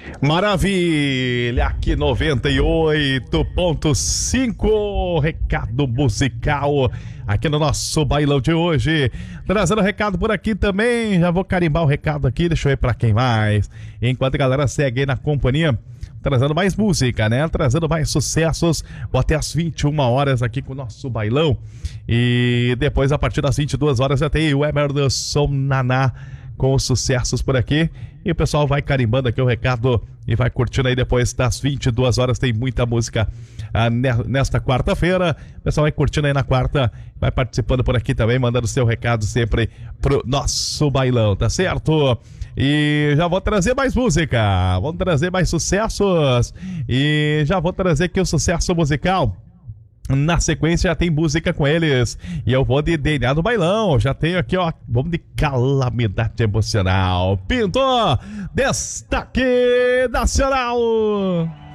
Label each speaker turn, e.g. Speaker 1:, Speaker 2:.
Speaker 1: Maravilha, aqui 98.5, recado musical aqui no nosso bailão de hoje. Trazendo recado por aqui também, já vou carimbar o recado aqui, deixa eu ver pra quem mais. Enquanto a galera segue aí na companhia, trazendo mais música, né? Trazendo mais sucessos, vou até às 21 horas aqui com o nosso bailão. E depois, a partir das 22 horas, já tem o Emerson Naná com os sucessos por aqui. E o pessoal vai carimbando aqui o recado e vai curtindo aí depois das 22 horas. Tem muita música nesta quarta-feira. O pessoal vai curtindo aí na quarta, vai participando por aqui também, mandando seu recado sempre pro nosso bailão, tá certo? E já vou trazer mais música, vamos trazer mais sucessos. E já vou trazer aqui o sucesso musical. Na sequência já tem música com eles. E eu vou de DNA do bailão. Já tenho aqui, ó, vamos de calamidade emocional. Pinto, destaque nacional.